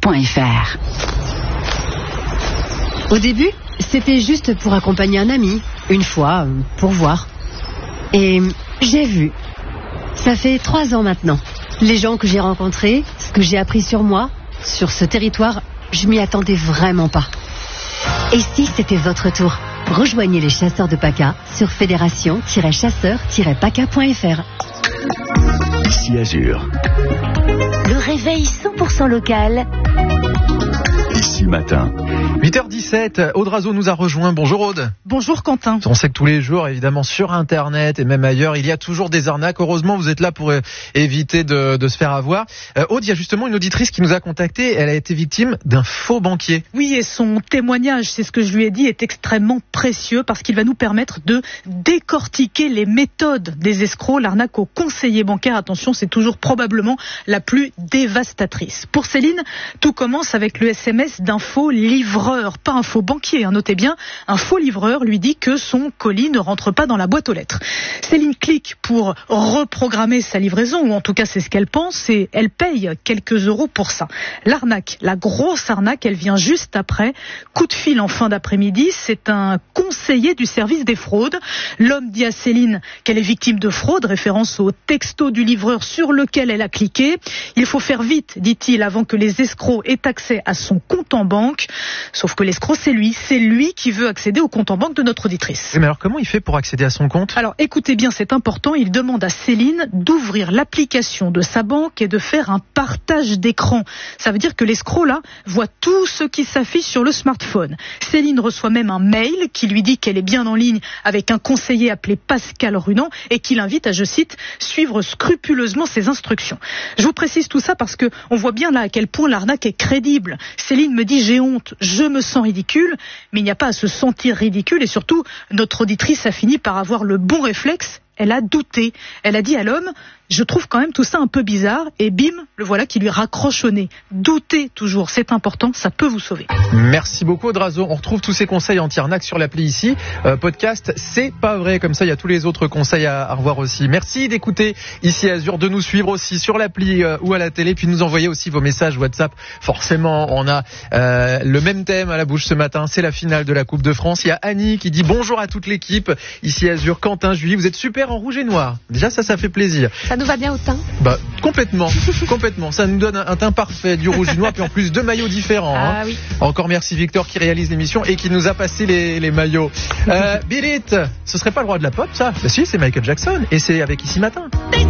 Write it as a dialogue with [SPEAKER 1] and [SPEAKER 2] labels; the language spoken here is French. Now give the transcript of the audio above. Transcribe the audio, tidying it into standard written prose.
[SPEAKER 1] paca.fr.
[SPEAKER 2] Au début, c'était juste pour accompagner un ami, une fois, pour voir. Et j'ai vu. Ça fait 3 ans maintenant. Les gens que j'ai rencontrés, ce que j'ai appris sur moi, sur ce territoire, je m'y attendais vraiment pas. Et si c'était votre tour? Rejoignez les chasseurs de PACA sur fédération-chasseurs-paca.fr.
[SPEAKER 3] Ici Azur.
[SPEAKER 4] Le réveil 100% local.
[SPEAKER 3] Ici matin.
[SPEAKER 5] 8h17, Aude Razo nous a rejoint. Bonjour Aude.
[SPEAKER 6] Bonjour Quentin.
[SPEAKER 5] On sait que tous les jours, évidemment, sur Internet et même ailleurs, il y a toujours des arnaques. Heureusement, vous êtes là pour éviter de se faire avoir. Aude, il y a justement une auditrice qui nous a contacté. Elle a été victime d'un faux banquier.
[SPEAKER 6] Oui, et son témoignage, c'est ce que je lui ai dit, est extrêmement précieux parce qu'il va nous permettre de décortiquer les méthodes des escrocs. L'arnaque au conseiller bancaire, attention, c'est toujours probablement la plus dévastatrice. Pour Céline, tout commence avec le SMS d'un faux livreur, pas un faux banquier, notez bien, un faux livreur lui dit que son colis ne rentre pas dans la boîte aux lettres. Céline clique pour reprogrammer sa livraison, ou en tout cas c'est ce qu'elle pense, et elle paye quelques euros pour ça. L'arnaque, la grosse arnaque, elle vient juste après. Coup de fil en fin d'après-midi, c'est un conseiller du service des fraudes. L'homme dit à Céline qu'elle est victime de fraude, référence au texto du livreur sur lequel elle a cliqué. Il faut faire vite, dit-il, avant que les escrocs aient accès à son compte en banque. Sauf que l'escroc, c'est lui qui veut accéder au compte en banque de notre auditrice.
[SPEAKER 5] Mais alors comment il fait pour accéder à son compte?
[SPEAKER 6] Alors écoutez bien, c'est important, il demande à Céline d'ouvrir l'application de sa banque et de faire un partage d'écran. Ça veut dire que l'escroc là voit tout ce qui s'affiche sur le smartphone. Céline reçoit même un mail qui lui dit qu'elle est bien en ligne avec un conseiller appelé Pascal Runand et qui l'invite à, je cite, suivre scrupuleusement ses instructions. Je vous précise tout ça parce que on voit bien là à quel point l'arnaque est crédible. Céline me dit j'ai honte, je me sens ridicule, mais il n'y a pas à se sentir ridicule et surtout notre auditrice a fini par avoir le bon réflexe. Elle a douté. Elle a dit à l'homme, je trouve quand même tout ça un peu bizarre, et bim, le voilà qui lui raccroche au nez. Doutez toujours, c'est important, ça peut vous sauver.
[SPEAKER 5] Merci beaucoup Aude Razo. On retrouve tous ces conseils anti-arnaque sur l'appli ici. Podcast, c'est pas vrai, comme ça il y a tous les autres conseils à revoir aussi. Merci d'écouter ici Azur, de nous suivre aussi sur l'appli ou à la télé, puis nous envoyer aussi vos messages WhatsApp. Forcément, on a le même thème à la bouche ce matin, c'est la finale de la Coupe de France. Il y a Annie qui dit bonjour à toute l'équipe. Ici Azur, Quentin, Julie, vous êtes super en rouge et noir. Déjà ça fait plaisir.
[SPEAKER 7] Ça nous va bien au teint?
[SPEAKER 5] Complètement. Ça nous donne un teint parfait, du rouge et du noir, puis en plus 2 maillots différents.
[SPEAKER 7] Oui.
[SPEAKER 5] Encore merci Victor qui réalise l'émission et qui nous a passé les maillots. Beat It, ce serait pas le roi de la pop ça? Bah si, c'est Michael Jackson et c'est avec Ici Matin.